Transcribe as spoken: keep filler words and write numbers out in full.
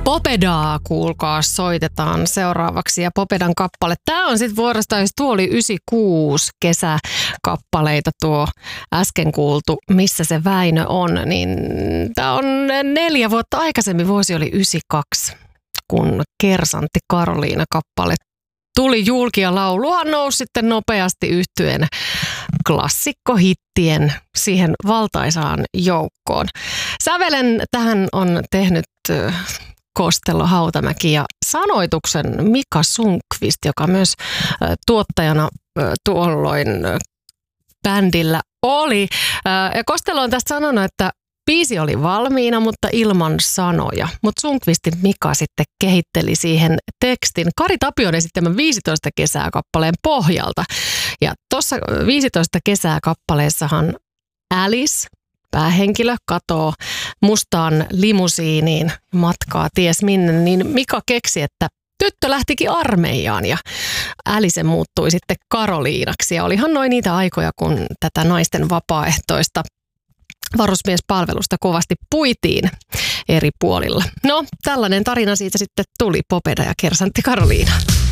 Popedaa, kuulkaa, soitetaan seuraavaksi. Ja Popedan kappale. Tämä on sitten vuorosta, jos tuo oli yhdeksänkymmentäkuusi kesäkappaleita tuo äsken kuultu, missä se Väinö on. Niin tämä on neljä vuotta aikaisemmin, vuosi oli yhdeksänkymmentäkaksi, kun Kersantti Karoliina kappale tuli julki ja lauluhan nousi sitten nopeasti yhtyen klassikkohittien siihen valtaisaan joukkoon. Sävelen tähän on tehnyt Kostello Hautamäki ja sanoituksen Mika Sundqvist, joka myös tuottajana tuolloin bändillä oli. Ja Kostello on tästä sanonut, että biisi oli valmiina, mutta ilman sanoja. Mutta Sundqvistin Mika sitten kehitteli siihen tekstin Kari Tapion esittämän viisitoista kesää kappaleen pohjalta. Ja tuossa viisitoista kesää kappaleessahan Alice, päähenkilö, katoo mustaan limusiiniin matkaa ties minne, niin Mika keksi, että tyttö lähtikin armeijaan ja Alice muuttui sitten Karoliinaksi. Ja olihan noin niitä aikoja, kun tätä naisten vapaaehtoista varusmiespalvelusta kovasti puitiin eri puolilla. No, tällainen tarina siitä sitten tuli, Popeda ja Kersantti Karoliina.